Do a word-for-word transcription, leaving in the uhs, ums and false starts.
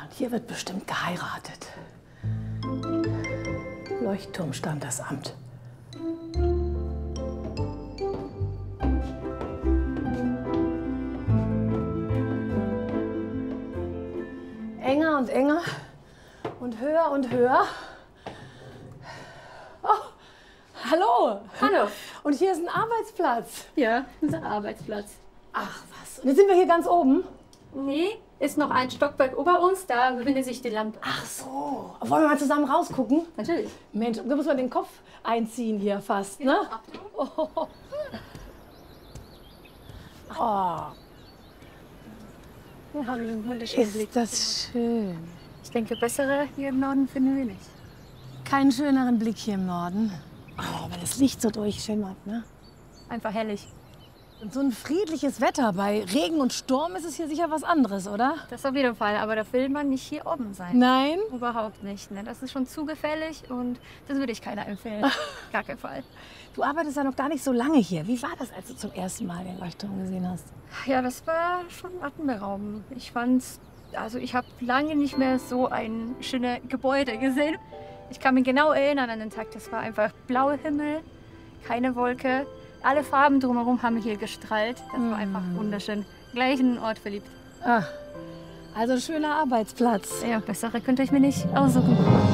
Und hier wird bestimmt geheiratet. Leuchtturmstandesamt. Enger und enger und höher und höher. Oh, hallo. Hallo. Und hier ist ein Arbeitsplatz. Ja, unser Arbeitsplatz. Ach was. Und jetzt sind wir hier ganz oben. Nee, ist noch ein Stockwerk über uns, da befindet sich die Lampe. Ach so. Wollen wir mal zusammen rausgucken? Natürlich. Mensch, da muss man den Kopf einziehen hier fast, ne? Oh. Oh. Wir haben einen wunderschönen Blick. Ist das schön. Ich denke, bessere hier im Norden finden wir nicht. Keinen schöneren Blick hier im Norden. Oh, weil das Licht so durchschimmert, ne? Einfach herrlich. Und so ein friedliches Wetter. Bei Regen und Sturm ist es hier sicher was anderes, oder? Das auf jeden Fall, aber da will man nicht hier oben sein. Nein? Überhaupt nicht. Ne? Das ist schon zu gefährlich und das würde ich keiner empfehlen. Gar keinen Fall. Du arbeitest ja noch gar nicht so lange hier. Wie war das, als du zum ersten Mal den Leuchtturm gesehen hast? Ja, das war schon atemberaubend. Ich fand's, also ich habe lange nicht mehr so ein schönes Gebäude gesehen. Ich kann mich genau erinnern an den Tag. Das war einfach blauer Himmel, keine Wolke. Alle Farben drumherum haben hier gestrahlt. Das war einfach wunderschön. Gleich in den Ort verliebt. Ah, also ein schöner Arbeitsplatz. Ja, bessere könnte ich mir nicht aussuchen.